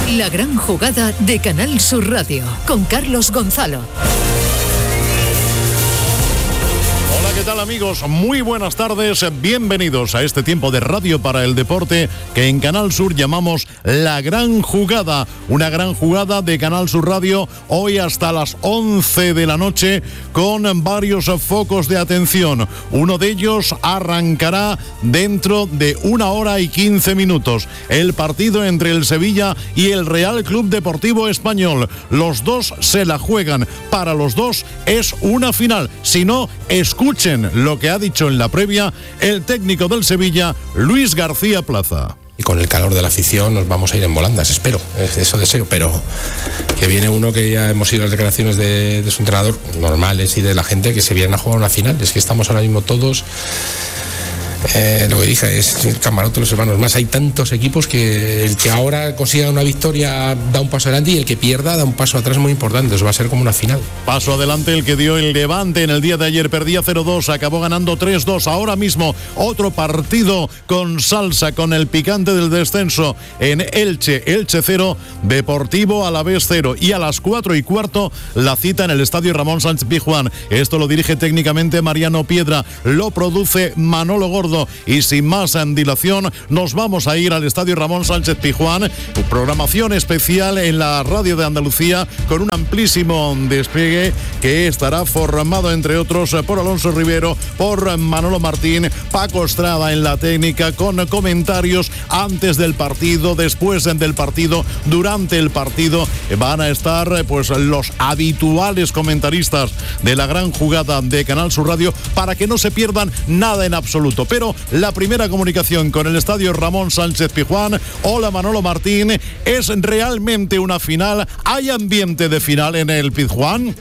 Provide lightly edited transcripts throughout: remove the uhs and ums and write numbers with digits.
La gran jugada de Canal Sur Radio, con Carlos Gonzalo. Hola, ¿qué tal, amigos? Muy buenas tardes, bienvenidos a este tiempo de radio para el deporte que en Canal Sur llamamos La Gran Jugada, una gran jugada de Canal Sur Radio hoy hasta las 11 de la noche con varios focos de atención. Uno de ellos arrancará dentro de 1 hora y 15 minutos, el partido entre el Sevilla y el Real Club Deportivo Español. Los dos se la juegan, para los dos es una final, si no, escuchen lo que ha dicho en la previa el técnico del Sevilla, Luis García Plaza. Y con el calor de la afición nos vamos a ir en volandas, espero, eso deseo, pero que viene uno que ya hemos ido a las declaraciones de su entrenador, normales, y de la gente que se vienen a jugar una final. Es que estamos ahora mismo todos... lo que dije es el camarote de los hermanos más. Hay tantos equipos que el que ahora consiga una victoria da un paso adelante y el que pierda da un paso atrás muy importante. Eso va a ser como una final. Paso adelante el que dio el Levante en el día de ayer, perdía 0-2, acabó ganando 3-2. Ahora mismo otro partido con salsa, con el picante del descenso en Elche 0, Deportivo Alavés 0, y a las 4:15 la cita en el estadio Ramón Sánchez Pizjuán. Esto lo dirige técnicamente Mariano Piedra, lo produce Manolo Gordo. Y sin más dilación, nos vamos a ir al estadio Ramón Sánchez Pizjuán, programación especial en la radio de Andalucía con un amplísimo despliegue que estará formado, entre otros, por Alonso Rivero, por Manolo Martín, Paco Estrada en la técnica, con comentarios antes del partido, después del partido, durante el partido. Van a estar pues los habituales comentaristas de la gran jugada de Canal Sur Radio para que no se pierdan nada en absoluto. Pero la primera comunicación con el estadio Ramón Sánchez Pizjuán. Hola, Manolo Martín, ¿es realmente una final? ¿Hay ambiente de final en el Pizjuán?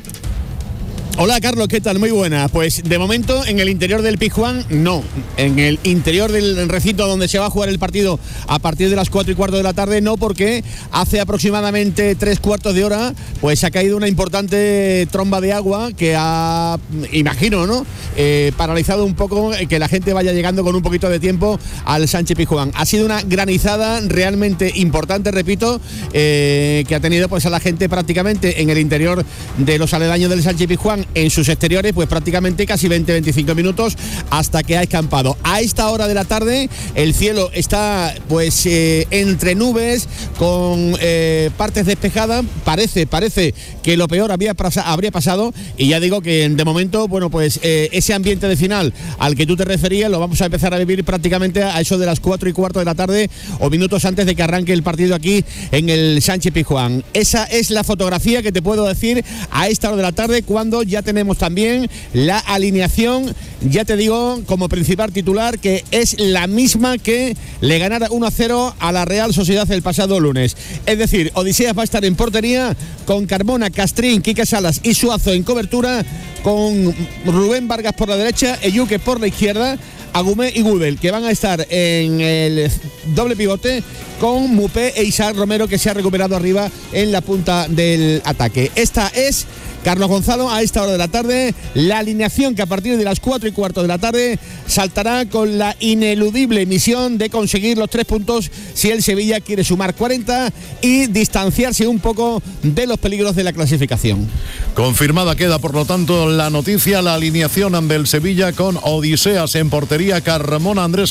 Hola, Carlos, ¿qué tal? Muy buena. Pues de momento en el interior del Pizjuán no. En el interior del recinto donde se va a jugar el partido a partir de las 4:15 de la tarde no, porque hace aproximadamente 3/4 de hora pues ha caído una importante tromba de agua que ha, imagino, ¿no? Paralizado un poco que la gente vaya llegando con un poquito de tiempo al Sánchez Pizjuán. Ha sido una granizada realmente importante, repito, que ha tenido pues a la gente prácticamente en el interior de los aledaños del Sánchez Pizjuán, en sus exteriores, pues prácticamente casi 20-25 minutos hasta que ha escampado. A esta hora de la tarde el cielo está pues entre nubes, con partes despejadas. Parece que lo peor habría pasado, y ya digo que de momento, bueno, pues ese ambiente de final al que tú te referías lo vamos a empezar a vivir prácticamente a eso de las 4:15 de la tarde o minutos antes de que arranque el partido aquí en el Sánchez Pizjuán. Esa es la fotografía que te puedo decir a esta hora de la tarde, cuando ya tenemos también la alineación, ya te digo, como principal titular, que es la misma que le ganara 1-0 a la Real Sociedad el pasado lunes. Es decir, Odiseas va a estar en portería con Carmona, Castrín, Quique Salas y Suazo en cobertura, con Rubén Vargas por la derecha, Eyuque por la izquierda, Agumé y Gudel, que van a estar en el doble pivote, con Mupé e Isaac Romero, que se ha recuperado arriba en la punta del ataque. Esta es, Carlos Gonzalo, a esta hora de la tarde, la alineación que a partir de las 4:15 de la tarde saltará con la ineludible misión de conseguir los 3 puntos si el Sevilla quiere sumar 40 y distanciarse un poco de los peligros de la clasificación. Confirmada queda, por lo tanto, la noticia, la alineación del Sevilla, con Odiseas en portería, Carmona, Andrés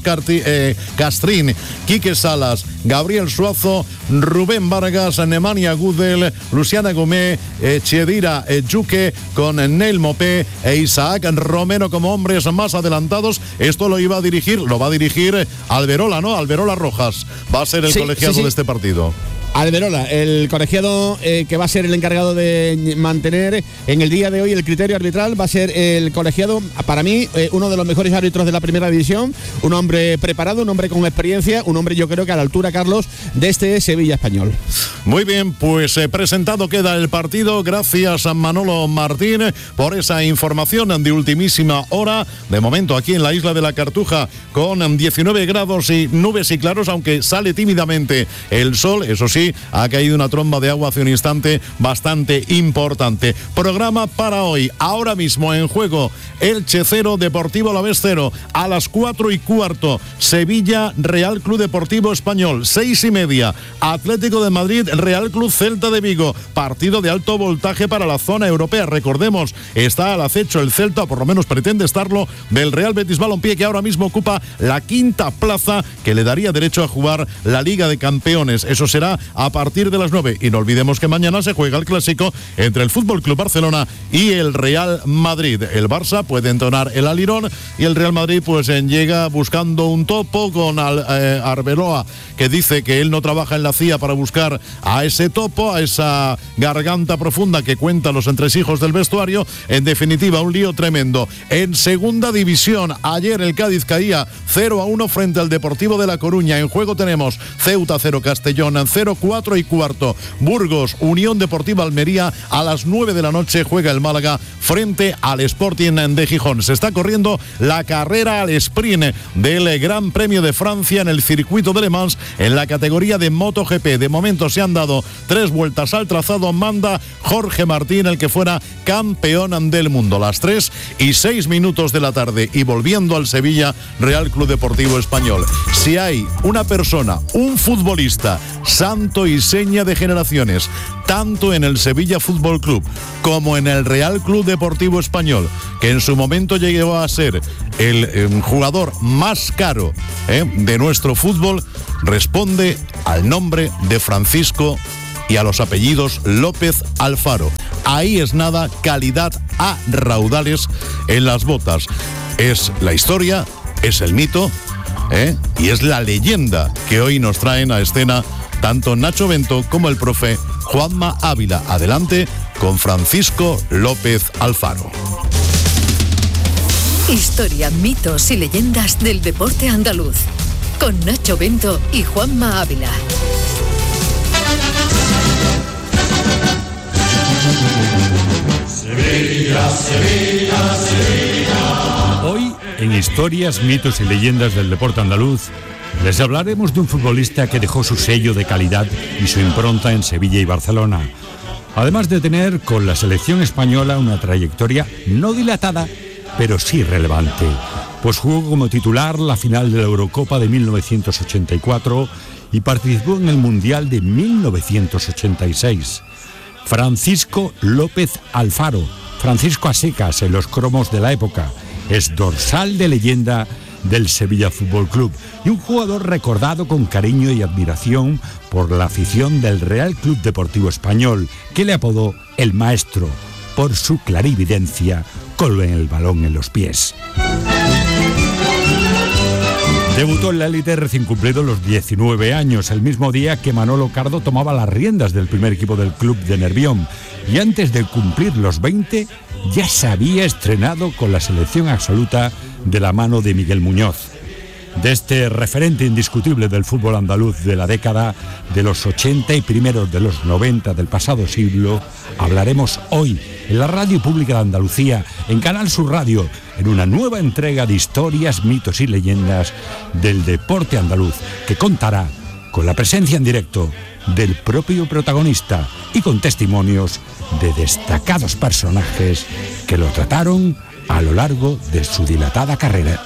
Castrín, Quique Salas, Gabriel Suazo, Rubén Vargas, Nemanja Gudel, Luciana Gomé, Chedira Eyuque, con Neil Mopé e Isaac Romero como hombres más adelantados. Esto lo va a dirigir Alberola, ¿no? Alberola Rojas va a ser el colegiado de este partido. Alberola, el colegiado que va a ser el encargado de mantener en el día de hoy el criterio arbitral, va a ser el colegiado, para mí, uno de los mejores árbitros de la primera división, un hombre preparado, un hombre con experiencia, un hombre, yo creo que a la altura, Carlos, de este Sevilla español. Muy bien, pues presentado queda el partido. Gracias a Manolo Martín por esa información de ultimísima hora. De momento aquí en la isla de la Cartuja con 19 grados y nubes y claros, aunque sale tímidamente el sol, eso sí, sí, ha caído una tromba de agua hace un instante bastante importante. Programa para hoy, ahora mismo en juego, Elche 0, Deportivo Alavés 0, a las 4:15, Sevilla, Real Club Deportivo Español, 6:30, Atlético de Madrid, Real Club Celta de Vigo, partido de alto voltaje para la zona europea. Recordemos, está al acecho el Celta, o por lo menos pretende estarlo, del Real Betis Balompié, que ahora mismo ocupa la quinta plaza que le daría derecho a jugar la Liga de Campeones. Eso será a partir de las 9. Y no olvidemos que mañana se juega el clásico entre el Fútbol Club Barcelona y el Real Madrid. El Barça puede entonar el alirón y el Real Madrid pues llega buscando un topo con Arbeloa, que dice que él no trabaja en la CIA para buscar a ese topo, a esa garganta profunda que cuentan los entresijos del vestuario. En definitiva, un lío tremendo. En segunda división, ayer el Cádiz caía 0-1 frente al Deportivo de La Coruña. En juego tenemos Ceuta 0, Castellón 0, 4:15, Burgos, Unión Deportiva Almería. A las 9 de la noche juega el Málaga frente al Sporting de Gijón. Se está corriendo la carrera al sprint del Gran Premio de Francia en el circuito de Le Mans en la categoría de MotoGP. De momento se han dado 3 vueltas al trazado. Manda Jorge Martín, el que fuera campeón del mundo. Las 3:06 de la tarde, y volviendo al Sevilla, Real Club Deportivo Español. Si hay una persona, un futbolista, santo y seña de generaciones, tanto en el Sevilla Fútbol Club como en el Real Club Deportivo Español, que en su momento llegó a ser el jugador más caro de nuestro fútbol, responde al nombre de Francisco y a los apellidos López Alfaro. Ahí es nada, calidad a raudales en las botas. Es la historia, es el mito, y es la leyenda que hoy nos traen a escena tanto Nacho Bento como el profe Juanma Ávila. Adelante con Francisco López Alfaro. Historia, mitos y leyendas del deporte andaluz, con Nacho Bento y Juanma Ávila. Sevilla, Sevilla, Sevilla. Hoy, en Historias, mitos y leyendas del deporte andaluz, les hablaremos de un futbolista que dejó su sello de calidad y su impronta en Sevilla y Barcelona, además de tener con la selección española una trayectoria no dilatada, pero sí relevante, pues jugó como titular la final de la Eurocopa de 1984 y participó en el Mundial de 1986. Francisco López Alfaro, Francisco a secas en los cromos de la época, es dorsal de leyenda del Sevilla Fútbol Club y un jugador recordado con cariño y admiración por la afición del Real Club Deportivo Español, que le apodó el Maestro por su clarividencia con el balón en los pies. Debutó en la élite recién cumplidos los 19 años, el mismo día que Manolo Cardo tomaba las riendas del primer equipo del club de Nervión, y antes de cumplir los 20 ya se había estrenado con la selección absoluta de la mano de Miguel Muñoz. De este referente indiscutible del fútbol andaluz de la década de los 80 y primeros de los 90 del pasado siglo, hablaremos hoy en la Radio Pública de Andalucía, en Canal Sur Radio, en una nueva entrega de historias, mitos y leyendas del deporte andaluz, que contará con la presencia en directo del propio protagonista y con testimonios de destacados personajes que lo trataron a lo largo de su dilatada carrera.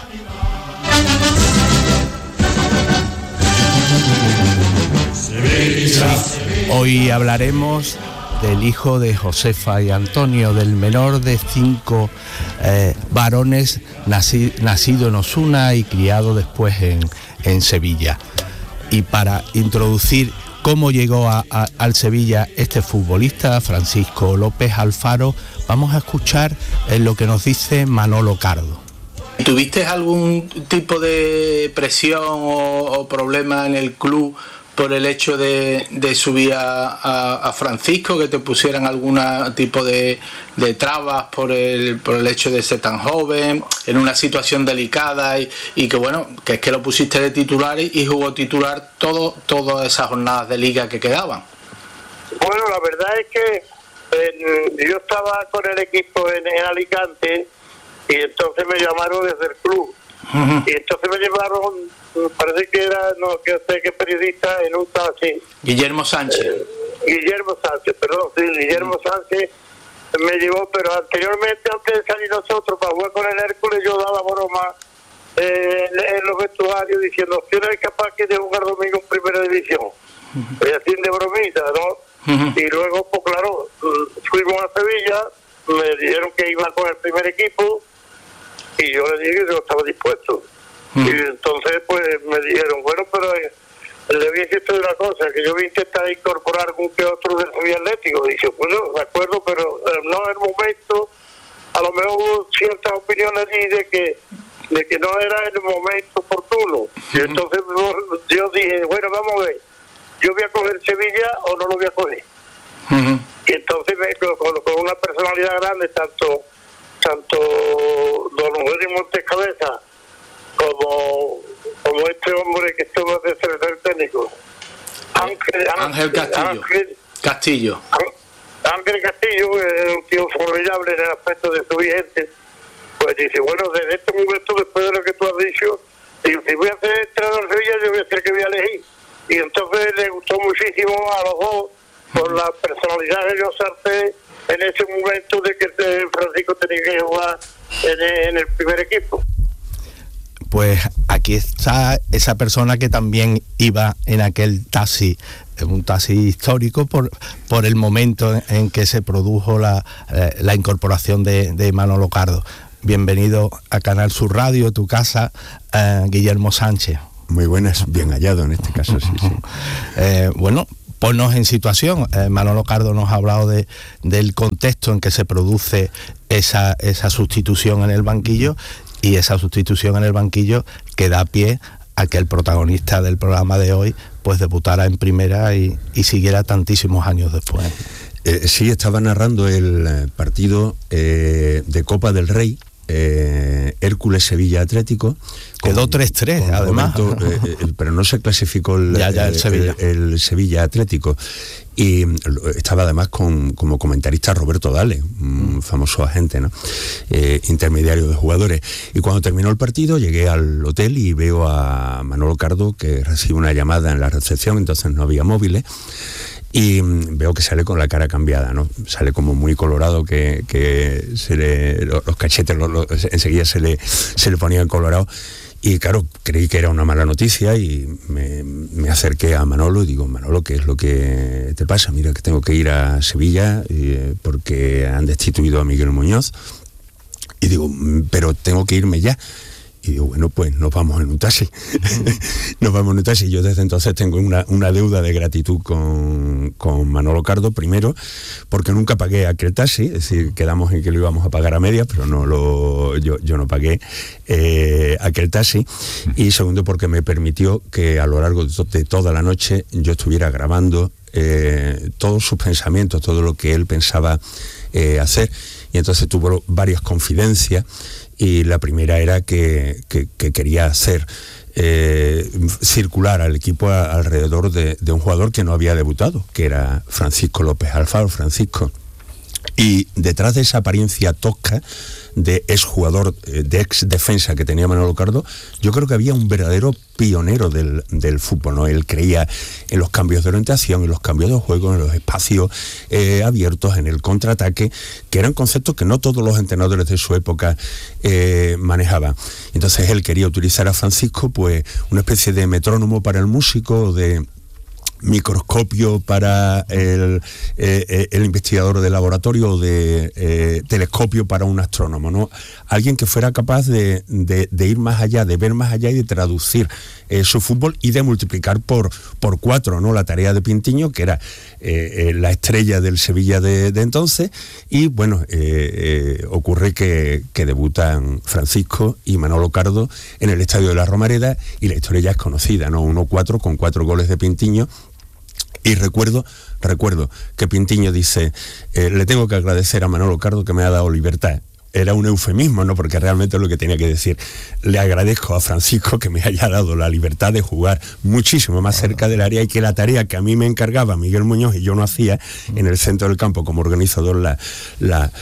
Hoy hablaremos del hijo de Josefa y Antonio, del menor de 5 varones, nacido en Osuna y criado después en Sevilla. Y para introducir cómo llegó al Sevilla este futbolista, Francisco López Alfaro, vamos a escuchar lo que nos dice Manolo Cardo. ¿Tuviste algún tipo de presión o problema en el club por el hecho de subir a Francisco, que te pusieran algún tipo de trabas por el hecho de ser tan joven, en una situación delicada y que bueno, que es que lo pusiste de titular y jugó titular todas esas jornadas de liga que quedaban? Bueno, la verdad es que yo estaba con el equipo en Alicante y entonces me llamaron desde el club Y entonces me llevaron, parece que era, no sé qué periodista, en un taxi. Guillermo Sánchez. Guillermo Sánchez me llevó, pero anteriormente, antes de salir nosotros para jugar con el Hércules, yo daba broma en los vestuarios diciendo, si no es capaz que de jugar domingo en primera división. Y así de bromita, ¿no? Y luego, pues claro, fuimos a Sevilla, me dijeron que iba con el primer equipo, y yo le dije que yo estaba dispuesto. Y entonces, pues me dijeron, bueno, pero le voy a decir una cosa, que yo voy a intentar incorporar algún que otro del Sevilla Atlético. Dice, bueno, de acuerdo, pero no es el momento. A lo mejor hubo ciertas opiniones allí de que no era el momento oportuno. Y entonces yo dije, bueno, vamos a ver, ¿yo voy a coger Sevilla o no lo voy a coger? Y entonces con una personalidad grande, tanto don Eugenio Montescabeza como este hombre que estuvo de secretario técnico, Ángel Castillo. Ángel Castillo es un tío formidable en el aspecto de su gente. Pues dice, bueno, desde este momento, después de lo que tú has dicho, digo, si voy a hacer entrenador de Sevilla, yo voy a ser que voy a elegir. Y entonces le gustó muchísimo a los dos por la personalidad de José Arce en ese momento de que Francisco tenía que jugar en el primer equipo. Pues aquí está esa persona que también iba en aquel taxi, un taxi histórico por el momento en que se produjo la incorporación de Manolo Cardo. Bienvenido a Canal Sur Radio, tu casa, Guillermo Sánchez. Muy buenas, bien hallado en este caso, sí. Bueno, ponnos en situación. Manolo Cardo nos ha hablado del contexto en que se produce esa sustitución en el banquillo, y esa sustitución en el banquillo que da pie a que el protagonista del programa de hoy pues debutara en primera y siguiera tantísimos años después. Sí, estaba narrando el partido de Copa del Rey, Hércules Sevilla Atlético. Quedó 3-3 además. Pero no se clasificó el Sevilla Atlético. Y estaba además como comentarista Roberto Dale, un famoso agente, ¿no? Intermediario de jugadores. Y cuando terminó el partido llegué al hotel y veo a Manolo Cardo, que recibe una llamada en la recepción, entonces no había móviles. Y veo que sale con la cara cambiada, ¿no? Sale como muy colorado, que los cachetes enseguida se le ponían colorados. Y claro, creí que era una mala noticia y me acerqué a Manolo y digo, Manolo, ¿qué es lo que te pasa? Mira, que tengo que ir a Sevilla porque han destituido a Miguel Muñoz. Y digo, pero tengo que irme ya. Y digo, bueno, pues nos vamos en un taxi. Nos vamos en un taxi. Yo desde entonces tengo una deuda de gratitud con Manolo Cardo, primero, porque nunca pagué aquel taxi, es decir, quedamos en que lo íbamos a pagar a medias, pero yo no pagué aquel taxi. Y segundo, porque me permitió que a lo largo de toda la noche yo estuviera grabando todos sus pensamientos, todo lo que él pensaba hacer. Y entonces tuvo varias confidencias. Y la primera era que quería hacer circular al equipo alrededor de un jugador que no había debutado, que era Francisco López Alfaro, Francisco. Y detrás de esa apariencia tosca de exjugador, de ex defensa que tenía Manolo Cardo, yo creo que había un verdadero pionero del fútbol, ¿no? Él creía en los cambios de orientación, en los cambios de juego, en los espacios abiertos, en el contraataque, que eran conceptos que no todos los entrenadores de su época manejaban. Entonces él quería utilizar a Francisco, pues, una especie de metrónomo para el músico, de microscopio para el investigador de laboratorio, o de telescopio para un astrónomo, ¿no? Alguien que fuera capaz de ir más allá, de ver más allá y de traducir su fútbol y de multiplicar por 4, ¿no? La tarea de Pintiño, que era la estrella del Sevilla de entonces. Y bueno, ocurre que debutan Francisco y Manolo Cardo en el Estadio de la Romareda, y la historia ya es conocida, ¿no? 1-4 con 4 goles de Pintiño. Y recuerdo que Pintiño dice, le tengo que agradecer a Manolo Cardo que me ha dado libertad. era un eufemismo, ¿no? Porque realmente es lo que tenía que decir. Le agradezco a Francisco que me haya dado la libertad de jugar muchísimo más cerca del área y que la tarea que a mí me encargaba Miguel Muñoz y yo no hacía en el centro del campo como organizador la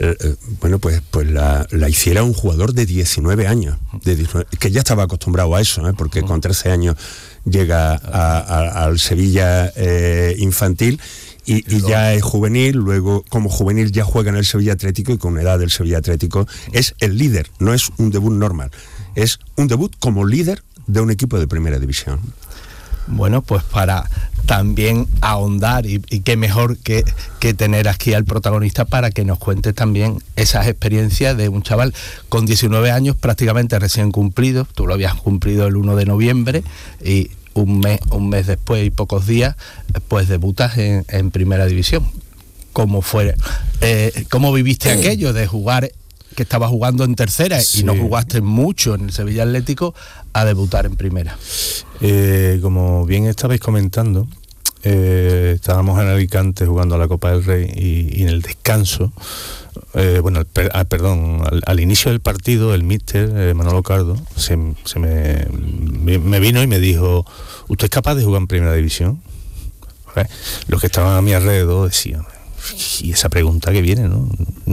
hiciera un jugador de 19 años, que ya estaba acostumbrado a eso, ¿eh? Porque con 13 años llega al Sevilla infantil y ya es juvenil, luego como juvenil ya juega en el Sevilla Atlético y con edad del Sevilla Atlético es el líder, no es un debut normal, es un debut como líder de un equipo de primera división. Bueno, pues para también ahondar y qué mejor que tener aquí al protagonista para que nos cuente también esas experiencias de un chaval con 19 años prácticamente recién cumplido. Tú lo habías cumplido el 1 de noviembre y un mes después y pocos días pues debutas en primera división. ¿Cómo viviste aquello de jugar, que estabas jugando en tercera y no jugaste mucho en el Sevilla Atlético, a debutar en primera? Como bien estabais comentando, estábamos en Alicante jugando a la Copa del Rey y en el descanso, al inicio del partido, el míster Manolo Cardo me vino y me dijo: ¿usted es capaz de jugar en primera división? Los que estaban a mi alrededor decían: y esa pregunta que viene, ¿no?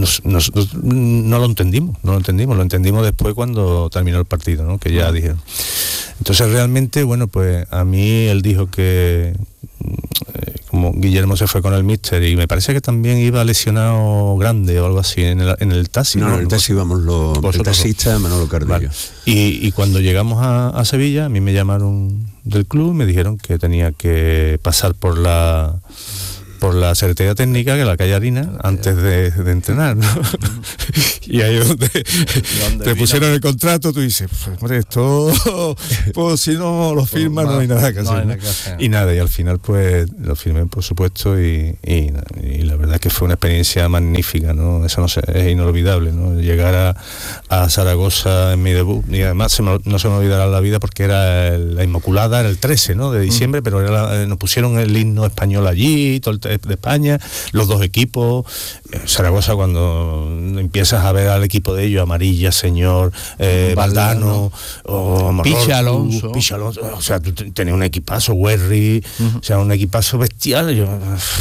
No lo entendimos, lo entendimos después cuando terminó el partido, ¿no? Que ya dijeron. Entonces realmente, pues a mí él dijo que como Guillermo se fue con el míster y me parece que también iba lesionado grande o algo así en el taxi. No, en el taxi íbamos el taxista Manolo Cardillo. Vale. Y cuando llegamos a Sevilla, a mí me llamaron del club y me dijeron que tenía que pasar por la Secretaría Técnica, que es la calle Harina, antes de entrenar, ¿no? Y ahí donde te pusieron el contrato, tú dices, hombre, esto, pues si no lo firmas no hay nada que hacer. Y nada, y al final pues lo firmé, por supuesto, y la verdad es que fue una experiencia magnífica, ¿no? Eso es inolvidable, ¿no? Llegar a Zaragoza en mi debut, y además no se me olvidará la vida porque era la Inmaculada, era el 13, ¿no? De diciembre, pero nos pusieron el himno español allí, todo de España, los dos equipos. Zaragoza, cuando empiezas a ver al equipo de ellos, Amarilla, Señor, Valdano, Picha Alonso, o sea, tú tenías un equipazo, Werry, o sea, un equipazo bestial. Yo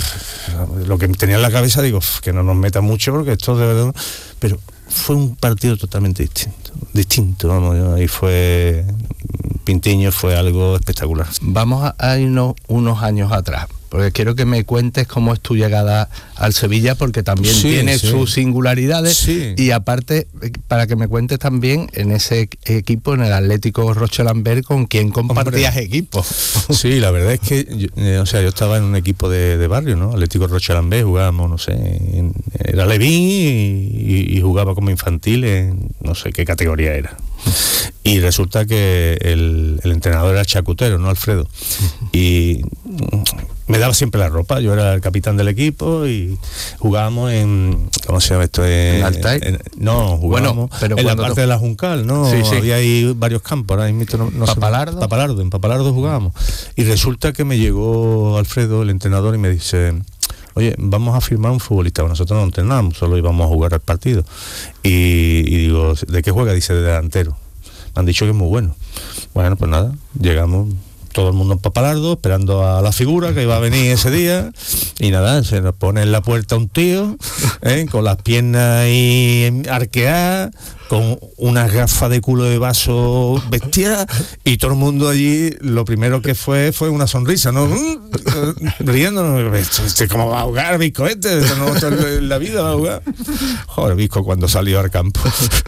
lo que tenía en la cabeza, digo, que no nos meta mucho porque esto de verdad, pero fue un partido totalmente distinto, vamos, y fue Pintiño, fue algo espectacular. Vamos a irnos unos años atrás, porque quiero que me cuentes cómo es tu llegada al Sevilla, porque también tiene sus singularidades, y aparte, para que me cuentes también en ese equipo, en el Atlético Roche-Lambert, con quien compartías equipo. Sí, la verdad es que yo estaba en un equipo de barrio, ¿no? Atlético Roche-Lambert, jugábamos, no sé, era Levín y jugaba como infantil en no sé qué categoría era. Y resulta que el entrenador era Chacutero, ¿no? Alfredo. Y me daba siempre la ropa, yo era el capitán del equipo y jugábamos en, ¿cómo se llama esto? ¿En Altair? No, jugábamos en la parte de la Juncal, ¿no? Sí. Había ahí varios campos, ahora mismo ¿Papalardo? En Papalardo jugábamos. Y resulta que me llegó Alfredo, el entrenador, y me dice: oye, vamos a firmar un futbolista. Nosotros no entrenamos, solo íbamos a jugar al partido. Y digo, ¿de qué juega? Dice, de delantero. Me han dicho que es muy bueno. Bueno, pues nada, llegamos todo el mundo en Papalardo, esperando a la figura que iba a venir ese día, y nada, se nos pone en la puerta un tío, con las piernas ahí arqueadas, con unas gafas de culo de vaso bestial, y todo el mundo allí, lo primero que fue una sonrisa, ¿no? Riéndonos, ¿cómo va a jugar Visco este? Esto en la vida va a jugar. Joder, Visco cuando salió al campo.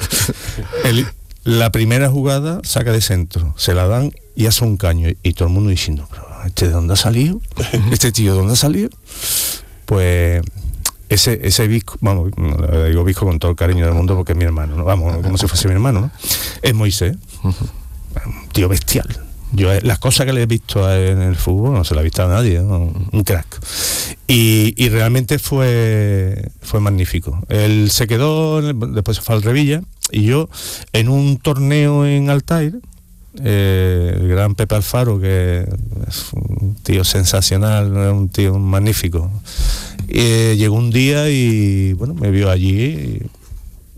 La primera jugada saca de centro, se la dan y hace un caño, y todo el mundo diciendo, ¿pero este de dónde ha salido? ¿Este tío de dónde ha salido? Pues ese Visco, vamos, le digo Visco con todo el cariño del mundo porque es mi hermano, ¿no? Vamos, como si fuese mi hermano, ¿no? Es Moisés, un tío bestial. Yo las cosas que le he visto en el fútbol no se las ha visto a nadie, ¿no? Un crack. Y realmente fue magnífico. Él se quedó, después se fue al Revilla, y yo en un torneo en Altair, el gran Pepe Alfaro, que es un tío sensacional, un tío magnífico, llegó un día y bueno, me vio allí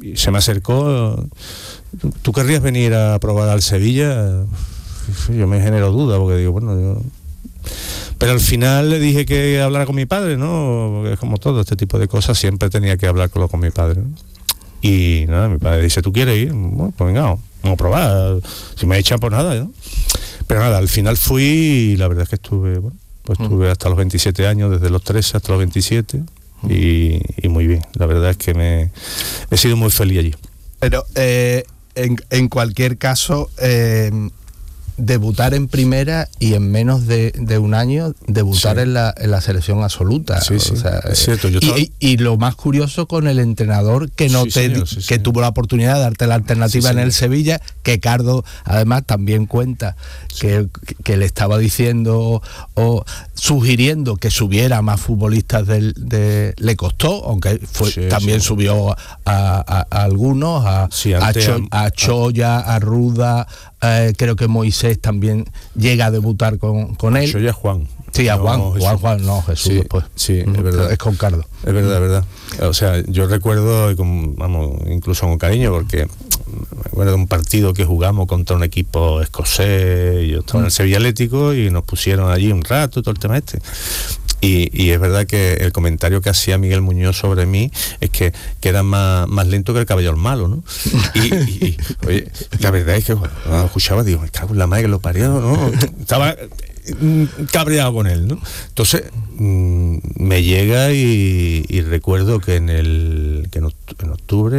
y se me acercó, ¿tú querrías venir a probar al Sevilla? Yo me genero duda, porque digo, bueno, pero al final le dije que hablara con mi padre, ¿no? Porque es como todo este tipo de cosas, siempre tenía que hablar con mi padre, ¿no? Y nada, mi padre dice, ¿tú quieres ir? Bueno, pues venga, vamos a probar, si me echan, pues nada, ¿no? Pero nada, al final fui y la verdad es que estuve hasta los 27 años, desde los 13 hasta los 27, y muy bien, la verdad es que he sido muy feliz allí. Pero en cualquier caso, debutar en primera y en menos de un año debutar en la selección absoluta. Sí, sí, o sea, es cierto. Y lo más curioso con el entrenador que que tuvo la oportunidad de darte la alternativa en el Sevilla, que Cardo además también cuenta que le estaba diciendo o sugiriendo que subiera más futbolistas le costó, aunque también subió a algunos, a Choya, a Ruda, creo que Moisés también llega a debutar con él. Yo ya Juan. Sí, a Juan, no, Jesús sí, después. Sí, es verdad. Es con Cardo. Es verdad. O sea, yo recuerdo, incluso con cariño, porque me acuerdo de un partido que jugamos contra un equipo escocés, yo estaba en el Sevilla Atlético y nos pusieron allí un rato, todo el tema este. Y es verdad que el comentario que hacía Miguel Muñoz sobre mí es que era más lento que el caballero malo, ¿no? Y oye, la verdad es que cuando escuchaba, digo, me cago en la madre que lo parió, ¿no? Estaba cabreado con él, ¿no? Entonces me llega y recuerdo que en octubre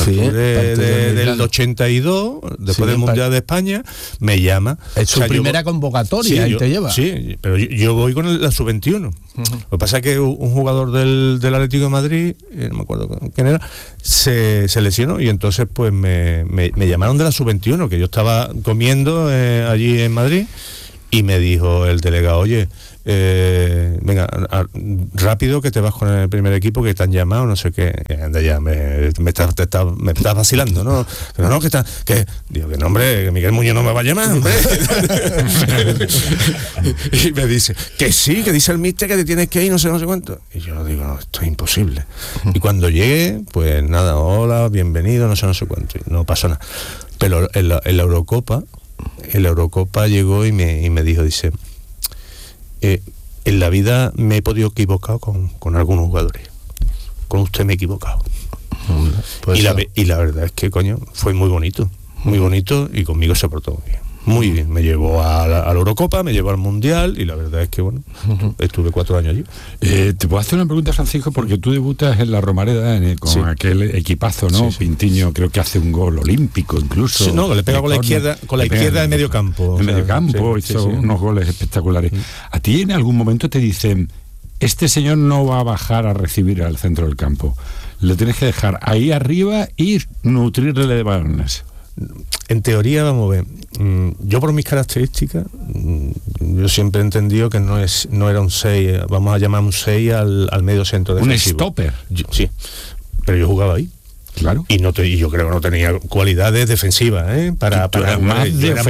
del 82, después del Mundial de España, me llama. Es su primera convocatoria, y te lleva. Sí, pero yo voy con la sub-21. Lo que pasa es que un jugador del Atlético de Madrid, no me acuerdo quién era, se lesionó y entonces pues me llamaron de la sub-21, que yo estaba comiendo allí en Madrid, y me dijo el delegado, oye, venga, rápido que te vas con el primer equipo, que te han llamado, no sé qué. Anda ya, me estás vacilando, ¿no? Pero no, digo, que no, hombre, que Miguel Muñoz no me va a llamar, hombre. Y me dice, que sí, que dice el míster que te tienes que ir, no sé cuánto. Y yo digo, no, esto es imposible. Y cuando llegué, pues nada, hola, bienvenido, no sé cuánto. Y no pasó nada. Pero en la Eurocopa llegó y me dijo, dice, en la vida me he podido equivocar con algunos jugadores, con usted me he equivocado. Y la verdad es que, coño, fue muy bonito y conmigo se portó muy bien. Me llevó a la Eurocopa, me llevó al Mundial y la verdad es que, bueno, estuve 4 años allí. Te puedo hacer una pregunta, Francisco, porque tú debutas en la Romareda con aquel equipazo, ¿no? Sí. Pintiño creo que hace un gol olímpico incluso. Sí, no, le pega con la izquierda de medio campo. En medio campo, hizo unos goles espectaculares. ¿A ti en algún momento te dicen, este señor no va a bajar a recibir al centro del campo, le tienes que dejar ahí arriba y nutrirle de balones? En teoría, vamos a ver, yo por mis características, yo siempre he entendido que no era un 6, vamos a llamar un 6 al medio centro defensivo. ¿Un stopper? Sí, pero yo jugaba ahí. Claro. Y yo creo que no tenía cualidades defensivas, para era más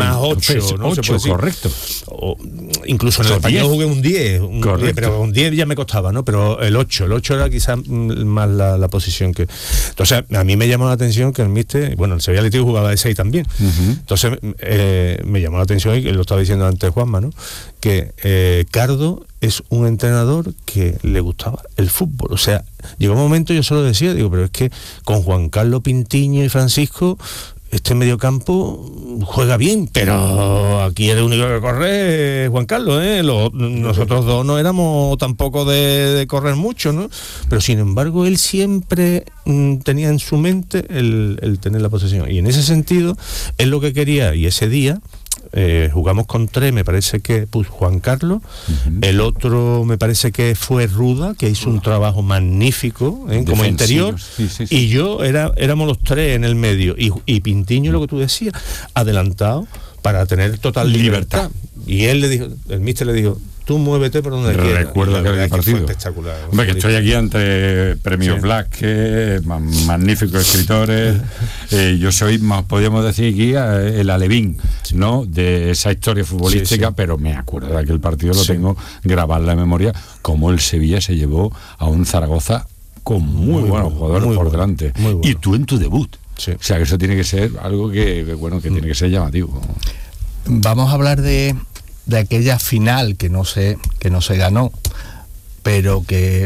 8, ¿no? 8, correcto. O, incluso en el español jugué un 10, pero un 10 ya me costaba, ¿no? Pero el 8 era quizás más la posición que... Entonces, a mí me llamó la atención que el míster, bueno, el Sevilla Atlético jugaba de 6 también. Entonces, me llamó la atención, y lo estaba diciendo antes Juanma, ¿no? Que Cardo es un entrenador que le gustaba el fútbol. O sea, llegó un momento, yo solo decía, digo, pero es que con Juan Carlos, Pintiño y Francisco, este mediocampo juega bien, pero aquí el único que corre es Juan Carlos, ¿eh? Nosotros dos no éramos tampoco de correr mucho, ¿no? Pero sin embargo, él siempre tenía en su mente el tener la posesión. Y en ese sentido, él lo que quería, y ese día jugamos con 3, me parece que puso Juan Carlos, el otro me parece que fue Ruda, que hizo un trabajo magnífico como interior, y yo éramos los 3 en el medio, y Pintiño, lo que tú decías, adelantado para tener total libertad. Y él le dijo, el míster le dijo, tú muévete por donde quieras. Recuerdo que había partido. Espectacular. Hombre, que estoy aquí ante Premios Blázquez, magníficos escritores. Yo soy, podríamos decir aquí, el alevín, ¿no? De esa historia futbolística, pero me acuerdo de aquel partido, lo tengo grabado en la memoria, como el Sevilla se llevó a un Zaragoza con muy buenos jugadores por delante. Y tú en tu debut. Sí. O sea, que eso tiene que ser algo que tiene que ser llamativo. Vamos a hablar de aquella final que no se ganó, pero que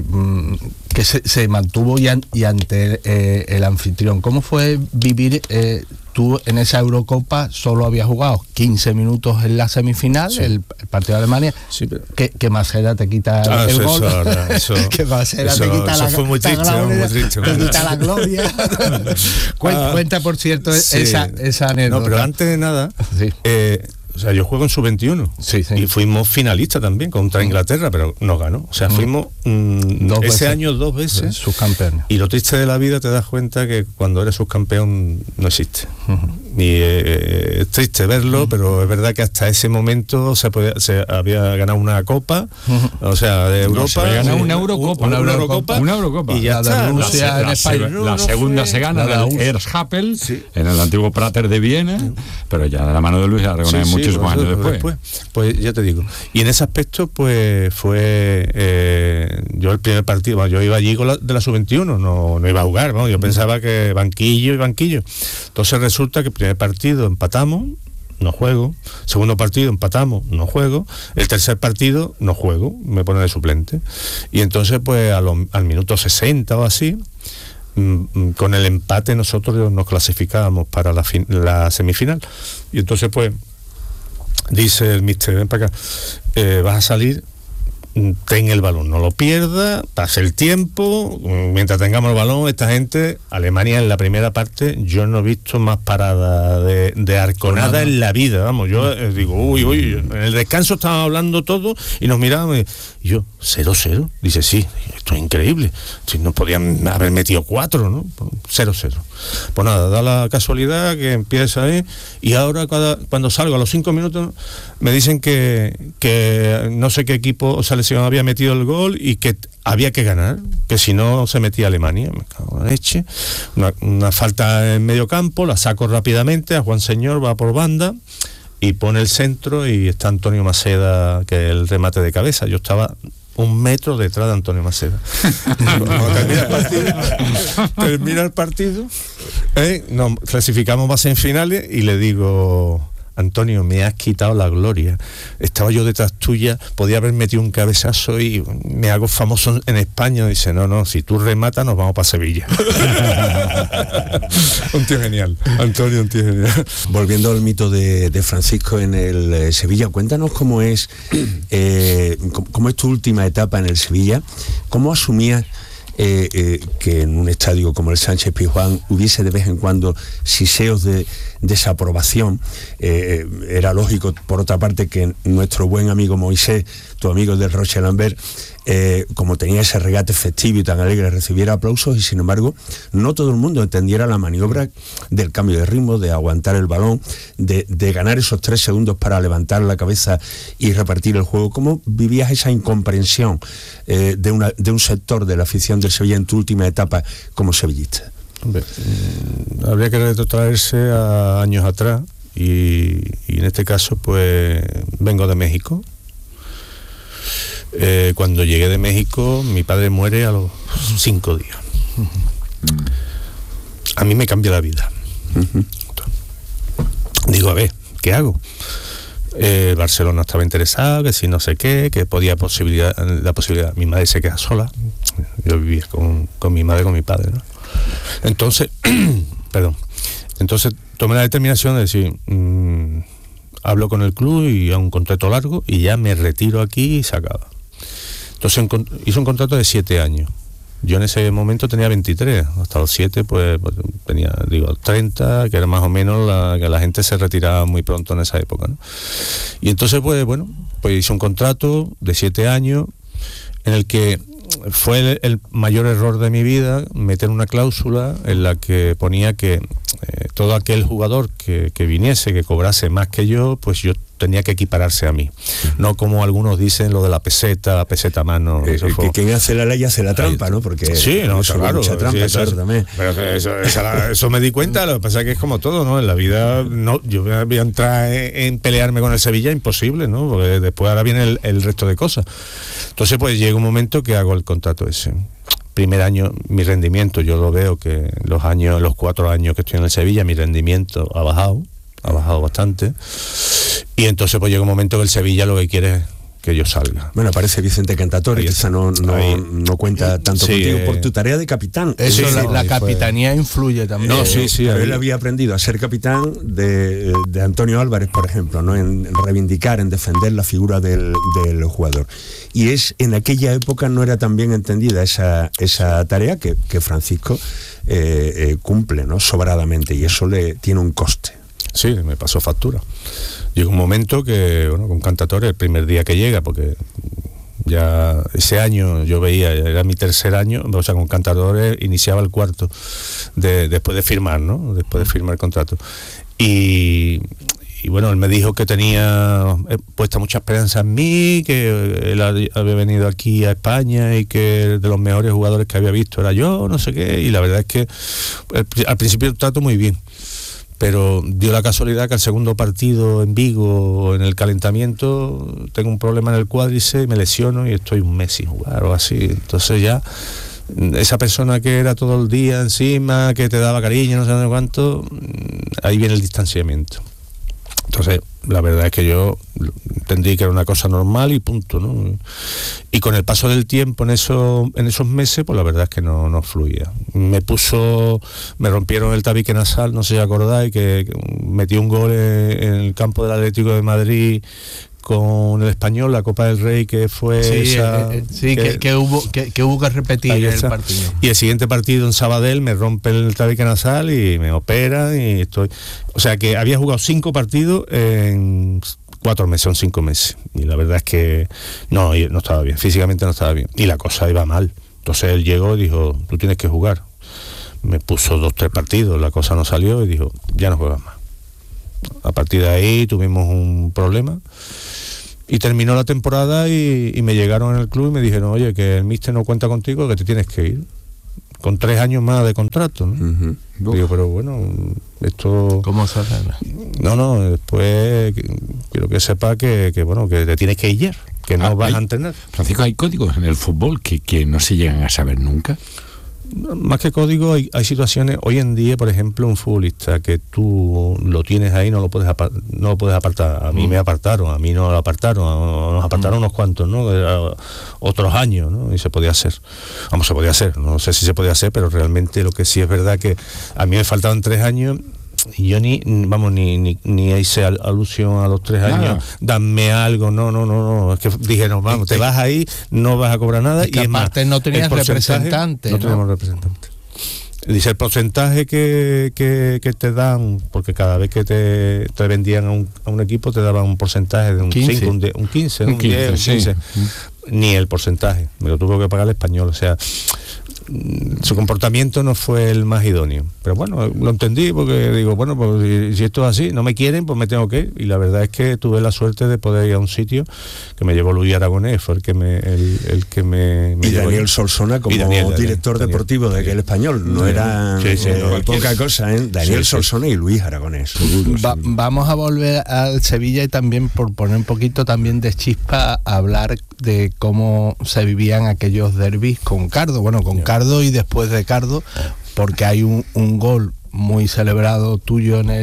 se mantuvo y ante el anfitrión. ¿Cómo fue vivir tú en esa Eurocopa? Solo habías jugado 15 minutos en la semifinal, sí. el partido de Alemania, sí, pero... que Masera te quita el gol, que Masera te quita la gloria, te quita la gloria. Cuenta, por cierto, sí. esa anécdota. No, pero antes de nada, sí. O sea, yo juego en sub-21 sí. y fuimos finalistas también contra Inglaterra, pero nos ganó. O sea, fuimos ese año 2 veces subcampeones. Y lo triste de la vida, te das cuenta que cuando eres subcampeón no existe. Y es triste verlo, pero es verdad que hasta ese momento se había ganado una copa, o sea, de Europa. Se había ganado una Eurocopa. Y ya está. La segunda se gana del Erzhapel, en el antiguo Prater de Viena, pero ya de la mano de Luis Aragonés muchísimos años después. Pues ya te digo. Y en ese aspecto, pues fue yo el primer partido, yo iba allí de la sub-21, no iba a jugar, yo pensaba que banquillo. Entonces resulta que el primer partido empatamos, no juego. Segundo partido empatamos, no juego. El tercer partido no juego, me pone de suplente. Y entonces pues al minuto 60 o así, con el empate nosotros nos clasificábamos para la semifinal. Y entonces pues dice el míster, ven para acá, vas a salir, ten el balón, no lo pierdas, pase el tiempo, mientras tengamos el balón. Esta gente, Alemania en la primera parte, yo no he visto más parada de arconada en la vida, vamos, yo digo, uy, en el descanso estábamos hablando todo y nos mirábamos y yo, 0-0, dice, sí, esto es increíble, si no podían haber metido 4, ¿no? 0-0. Pues nada, da la casualidad que empieza ahí y ahora cuando salgo a los 5 minutos me dicen que no sé qué equipo selección había metido el gol y que había que ganar, que si no se metía Alemania. Me cago en la leche. Una falta en medio campo, la saco rápidamente, a Juan Señor va por banda y pone el centro y está Antonio Maceda, que es el remate de cabeza. Yo estaba 1 metro detrás de Antonio Maceda. Termina el partido, nos clasificamos más en finales y le digo, Antonio, me has quitado la gloria. Estaba yo detrás tuya, podía haber metido un cabezazo y me hago famoso en España. Dice, no, si tú rematas nos vamos para Sevilla. Un tío genial, Antonio, un tío genial. Volviendo al mito de Francisco en el Sevilla, cuéntanos cómo es tu última etapa en el Sevilla, cómo asumías que en un estadio como el Sánchez Pizjuán hubiese de vez en cuando siseos de desaprobación. Era lógico, por otra parte, que nuestro buen amigo Moisés, tu amigo del Roche Lambert, como tenía ese regate festivo y tan alegre, recibiera aplausos y sin embargo no todo el mundo entendiera la maniobra del cambio de ritmo, de aguantar el balón, de ganar esos 3 segundos para levantar la cabeza y repartir el juego. ¿Cómo vivías esa incomprensión de un sector de la afición del Sevilla en tu última etapa como sevillista? Hombre, habría que retrotraerse a años atrás y en este caso pues vengo de México. Cuando llegué de México, mi padre muere a los 5 días. A mí me cambia la vida. Digo, a ver, ¿qué hago? Barcelona estaba interesado, que si no sé qué, que podía la posibilidad. Mi madre se queda sola. Yo vivía con mi madre, con mi padre, ¿no? Entonces, tomé la determinación de decir, hablo con el club y a un contrato largo y ya me retiro aquí y se acaba. Entonces hice un contrato de 7 años. Yo en ese momento tenía 23, hasta los 7 pues tenía, 30, que era más o menos que la gente se retiraba muy pronto en esa época, ¿no? Y entonces pues hice un contrato de 7 años en el que fue el mayor error de mi vida meter una cláusula en la que ponía que todo aquel jugador que viniese, que cobrase más que yo, pues yo tenía que equipararse a mí. No como algunos dicen lo de la peseta mano. Que quien hace la ley hace la trampa, ¿no? Porque sí, no, claro. Mucha trampa, sí, eso también. Pero eso me di cuenta, lo que pasa es que es como todo, ¿no? En la vida, no, yo voy a entrar en pelearme con el Sevilla, imposible, ¿no? Porque después ahora viene el resto de cosas. Entonces, pues llega un momento que hago el contrato ese. primer año mi rendimiento, yo lo veo que los 4 años que estoy en el Sevilla, mi rendimiento ha bajado bastante, y entonces pues llega un momento que el Sevilla lo que quiere es que yo salga. Bueno, aparece Vicente Cantatore, quizá no cuenta tanto contigo por tu tarea de capitán. Eso, la capitanía influye también. No, sí, pero él había aprendido a ser capitán de Antonio Álvarez, por ejemplo, ¿no? En reivindicar, en defender la figura del jugador. Y en aquella época no era tan bien entendida esa tarea que Francisco cumple, ¿no? Sobradamente, y eso le tiene un coste. Sí, me pasó factura. Llegó un momento que, bueno, con Cantatore, el primer día que llega, porque ya ese año yo veía, era mi tercer año, o sea, con Cantatore iniciaba el cuarto después de firmar, ¿no? Después de firmar el contrato. Y bueno, él me dijo que tenía puesta mucha esperanza en mí, que él había venido aquí a España y que de los mejores jugadores que había visto era yo, no sé qué, y la verdad es que al principio el trato muy bien. Pero dio la casualidad que al segundo partido en Vigo, en el calentamiento, tengo un problema en el cuádriceps, me lesiono y estoy un mes sin jugar o así. Entonces ya, esa persona que era todo el día encima, que te daba cariño, no sé cuánto, ahí viene el distanciamiento. Entonces, la verdad es que yo entendí que era una cosa normal y punto, ¿no? Y con el paso del tiempo en esos meses, pues la verdad es que no fluía. Me rompieron el tabique nasal, no sé si acordáis, que metí un gol en el campo del Atlético de Madrid con el Español, la Copa del Rey, que fue que hubo que repetir el partido. Y el siguiente partido en Sabadell me rompe el tabique nasal y me operan y estoy... O sea que había jugado 5 partidos en 4 meses, son 5 meses. Y la verdad es que no estaba bien, físicamente no estaba bien. Y la cosa iba mal. Entonces él llegó y dijo, tú tienes que jugar. Me puso 2-3 partidos, la cosa no salió y dijo, ya no juegas más. A partir de ahí tuvimos un problema. Y terminó la temporada y me llegaron en el club y me dijeron, oye, que el míster no cuenta contigo, que te tienes que ir. Con 3 años más de contrato, ¿no? Uh-huh. Digo, pero bueno, esto... ¿Cómo se arregla? No, después quiero que sepa que bueno, que te tienes que ir ya, que no vas a entrenar. Francisco, ¿hay códigos en el fútbol que no se llegan a saber nunca? Más que código, hay situaciones, hoy en día, por ejemplo, un futbolista que tú lo tienes ahí, no lo puedes apartar. A mí me apartaron, a mí no lo apartaron, nos apartaron unos cuantos, ¿no? Otros años, ¿no? Y se podía hacer. Vamos, se podía hacer, no sé si se podía hacer, pero realmente lo que sí es verdad que a mí me faltaban 3 años y yo ni hice alusión a los 3 años, dame algo, no, es que dije, no, vamos, te vas ahí, no vas a cobrar nada, y es más, no tenías representante. No teníamos representante. Dice el porcentaje que te dan, porque cada vez que te vendían a un equipo te daban un porcentaje de un 5, un 15, un 10, un 15. Ni el porcentaje, me lo tuvo que pagar el Español, o sea, su comportamiento no fue el más idóneo, pero bueno, lo entendí porque digo, bueno, pues si esto es así, no me quieren, pues me tengo que ir. Y la verdad es que tuve la suerte de poder ir a un sitio que me llevó Luis Aragonés, fue el que me y Daniel Solsona como director deportivo de aquel Español, no era poca cosa, ¿eh? Daniel Solsona y Luis Aragonés. Vamos a volver al Sevilla y también, por poner un poquito también de chispa, a hablar de cómo se vivían aquellos derbis con Cardo, Cardo y después de Cardo, porque hay un gol muy celebrado tuyo en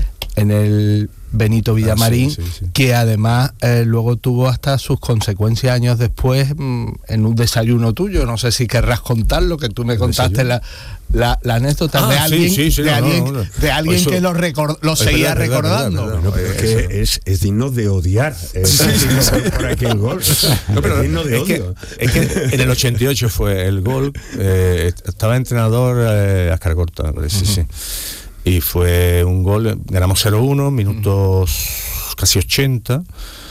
el Benito Villamarín, sí. Que además luego tuvo hasta sus consecuencias años después en un desayuno tuyo. No sé si querrás contar lo que tú me contaste, la anécdota de alguien que lo seguía recordando. Es digno de odiar por aquel gol. Es digno de odio. Es que en el 88 fue el gol, estaba entrenador Ascar Corta, me parece, sí. Y fue un gol, ganamos 0-1, minutos casi 80.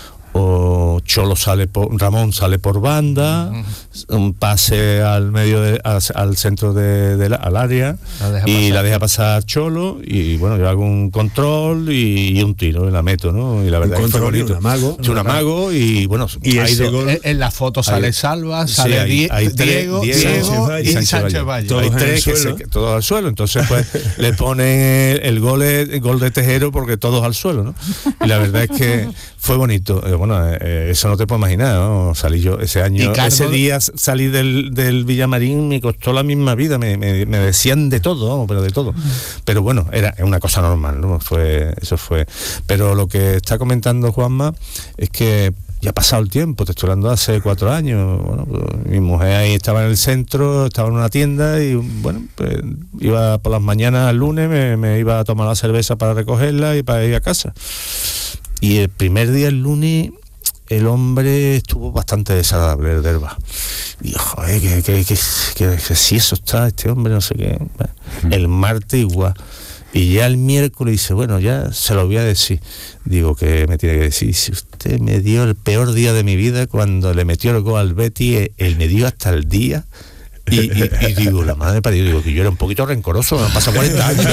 Ramón sale por banda, un pase al medio al centro al área, la deja pasar Cholo, y bueno, yo hago un control y un tiro, la meto, ¿no? Y la verdad es que fue bonito. Un amago, y bueno, y ese gol, en la foto sale Salva, sale Diego y Sánchez Valle. Hay 3 todos al suelo, entonces pues le ponen el gol de Tejero porque todos al suelo, ¿no? Y la verdad es que fue bonito. Bueno, eso no te puedo imaginar, ¿no? Salí yo ese año, ese día salí del Villamarín, me costó la misma vida, me decían de todo, ¿no? Pero de todo. Pero bueno, era una cosa normal, ¿no? Eso fue. Pero lo que está comentando Juanma es que ya ha pasado el tiempo, te estoy hablando hace 4 años. Bueno, pues, mi mujer ahí estaba en el centro, estaba en una tienda y bueno, pues iba por las mañanas al lunes, me iba a tomar la cerveza para recogerla y para ir a casa. Y el primer día, el lunes, el hombre estuvo bastante desagradable, el Derba. Y joder, que si eso está, este hombre, no sé qué. El martes igual. Y ya el miércoles dice, bueno, ya se lo voy a decir. Digo, que me tiene que decir, si usted me dio el peor día de mi vida cuando le metió el gol al Betis, él me dio hasta el día. Y digo, la madre parió, digo que yo era un poquito rencoroso, me han pasado 40 años.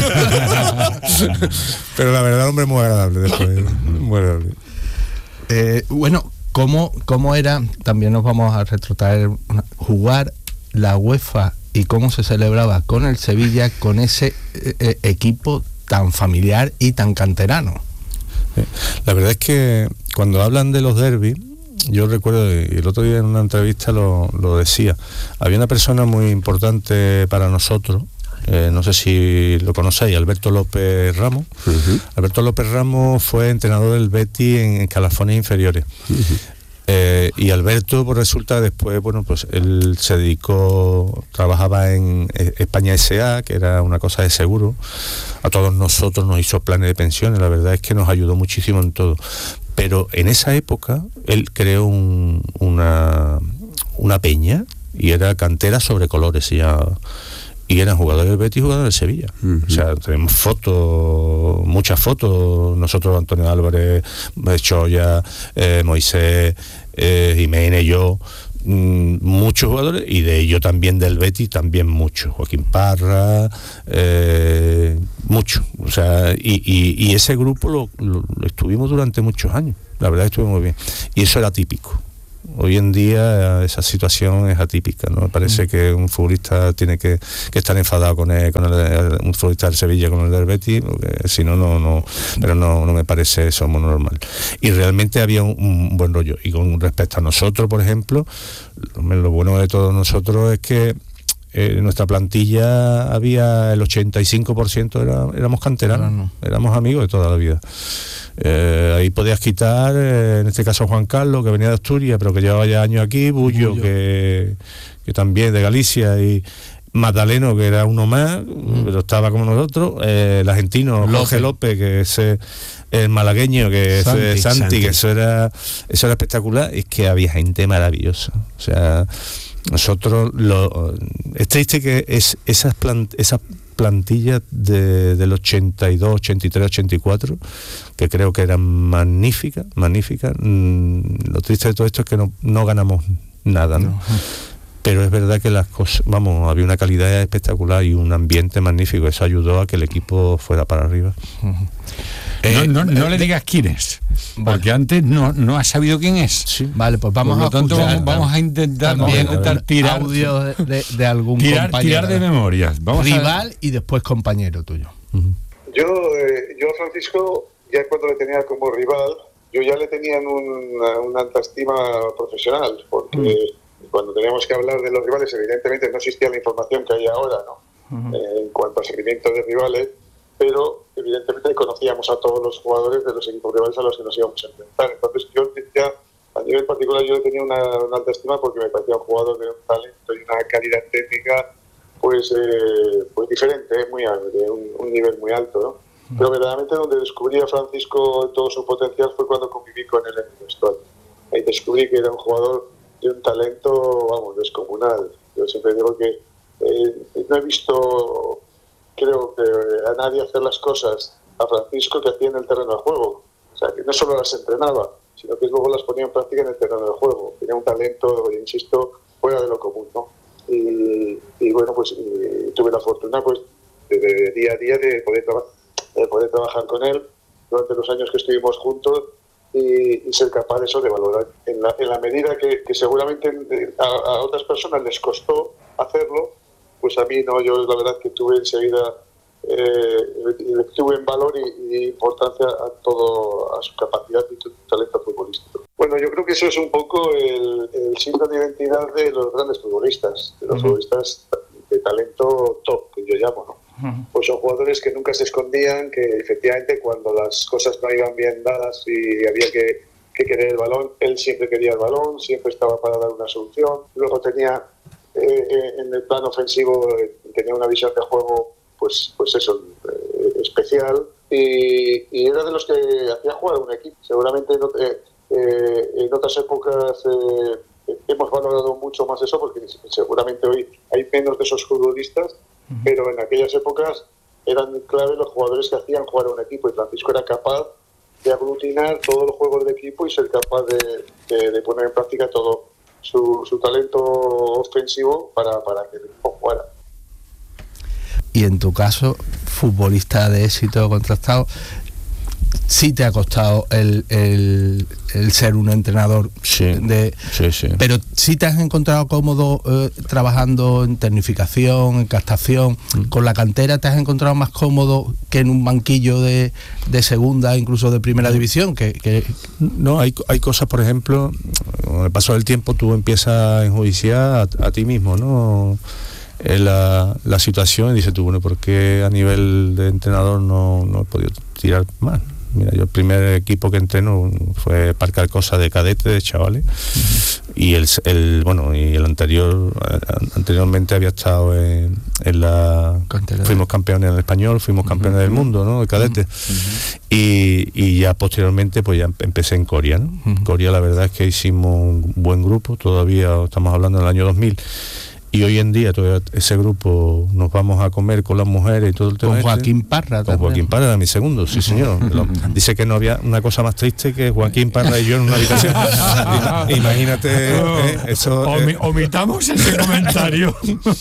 Pero la verdad, el hombre es muy agradable después. Muy agradable. Bueno, ¿cómo era? También nos vamos a retrotraer, jugar la UEFA y cómo se celebraba con el Sevilla, con ese equipo tan familiar y tan canterano. La verdad es que cuando hablan de los derbis, yo recuerdo, y el otro día en una entrevista lo decía, había una persona muy importante para nosotros, no sé si lo conocéis, Alberto López Ramos. Uh-huh. Alberto López Ramos fue entrenador del Betis en escalafones inferiores. Uh-huh. Y Alberto, pues resulta después, bueno, pues él se dedicó, trabajaba en España S.A., que era una cosa de seguro. A todos nosotros nos hizo planes de pensiones, la verdad es que nos ayudó muchísimo en todo. Pero en esa época él creó una peña y era Cantera sobre Colores, se llamaba. Y eran jugadores del Betis y jugadores del Sevilla. Uh-huh. O sea, tenemos fotos, muchas fotos. Nosotros, Antonio Álvarez, Choya, Moisés, Jiménez, yo, muchos jugadores, y de ellos también del Betis, también muchos. Joaquín Parra, muchos. O sea, y ese grupo lo estuvimos durante muchos años. La verdad, estuvo muy bien. Y eso era típico. Hoy en día esa situación es atípica, ¿no? Me parece que un futbolista tiene que estar enfadado con un futbolista del Sevilla con el del Betis, porque si no, pero no me parece eso muy normal. Y realmente había un buen rollo. Y con respecto a nosotros, por ejemplo, lo bueno de todos nosotros es que en nuestra plantilla había el 85% éramos canteranos, éramos amigos de toda la vida. Ahí podías quitar, en este caso Juan Carlos, que venía de Asturias, pero que llevaba ya años aquí, Bullo. Que también de Galicia, y Magdaleno, que era uno más, pero estaba como nosotros, el argentino Jorge López, que es el malagueño, que es Santi, que eso era espectacular. Es que había gente maravillosa. O sea, nosotros es triste que esas plantillas del 82, 83, 84, que creo que eran magníficas. Lo triste de todo esto es que no ganamos nada, ¿no? Pero es verdad que las cosas, había una calidad espectacular y un ambiente magnífico. Eso ayudó a que el equipo fuera para arriba. No le digas quién es, porque antes no has sabido quién es. Sí. Vale, pues vamos a intentar tirar audio de algún compañero. Tirar de memorias. Rival y después compañero tuyo. Uh-huh. Yo a Francisco, ya cuando le tenía como rival, yo ya le tenía en una alta estima profesional, porque cuando teníamos que hablar de los rivales, evidentemente no existía la información que hay ahora, ¿no? Uh-huh. En cuanto a seguimiento de rivales, pero evidentemente conocíamos a todos los jugadores de los equipos rivales a los que nos íbamos a enfrentar. Entonces yo ya, a nivel particular, yo tenía una alta estima porque me parecía un jugador de un talento y una calidad técnica pues diferente, de un nivel muy alto, ¿no? Pero verdaderamente donde descubrí a Francisco todo su potencial fue cuando conviví con él en el vestuario. Ahí descubrí que era un jugador de un talento, descomunal. Yo siempre digo que no he visto, creo que a nadie hacer las cosas a Francisco que hacía en el terreno de juego. O sea, que no solo las entrenaba, sino que luego las ponía en práctica en el terreno de juego. Tenía un talento, insisto, fuera de lo común, ¿no? Y bueno, pues tuve la fortuna, pues, de día a día de poder trabajar con él durante los años que estuvimos juntos y ser capaz de eso, de valorar en la medida que seguramente a otras personas les costó hacerlo. Pues a mí no, yo la verdad que tuve enseguida le tuve valor y importancia a su capacidad y su talento futbolístico. Bueno, yo creo que eso es un poco el símbolo de identidad de los grandes futbolistas, de los futbolistas de talento top, que yo llamo, ¿no? Pues son jugadores que nunca se escondían, que efectivamente cuando las cosas no iban bien dadas y había que querer el balón, él siempre quería el balón, siempre estaba para dar una solución. Luego tenía, en el plano ofensivo, tenía una visión de juego, pues eso, especial, y era de los que hacía jugar a un equipo. Seguramente en otras épocas hemos valorado mucho más eso, porque seguramente hoy hay menos de esos futbolistas, pero en aquellas épocas eran clave los jugadores que hacían jugar a un equipo, y Francisco era capaz de aglutinar todo el juego del equipo y ser capaz de poner en práctica todo su talento ofensivo para que el equipo jugara. Y en tu caso, futbolista de éxito contrastado, sí te ha costado el ser un entrenador, sí. Pero sí te has encontrado cómodo trabajando en tecnificación, en captación, con la cantera. ¿Te has encontrado más cómodo que en un banquillo de segunda, incluso de primera división? No, hay cosas, por ejemplo, con el paso del tiempo tú empiezas a enjuiciar a ti mismo, ¿no? La situación, y dices tú, bueno, ¿por qué a nivel de entrenador no he podido tirar más? Mira, yo el primer equipo que entreno fue Parque Alcosa de cadete, de chavales, y el anteriormente había estado en la cantera. Fuimos campeones en el español, fuimos campeones del mundo, ¿no? De cadete. Y ya posteriormente pues ya empecé en Coria, ¿no? Coria, la verdad es que hicimos un buen grupo, todavía estamos hablando del año 2000. Y hoy en día todo ese grupo nos vamos a comer con las mujeres y todo el tema. Con Joaquín Parra también. Con Joaquín Parra, mi segundo, sí señor. Dice que no había una cosa más triste que Joaquín Parra y yo en una habitación. Imagínate eso. Omitamos ese comentario.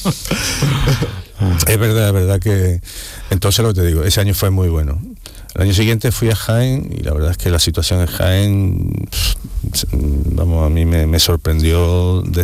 Es verdad que... Entonces lo que te digo, ese año fue muy bueno. El año siguiente fui a Jaén y la verdad es que la situación en Jaén, vamos, a mí me sorprendió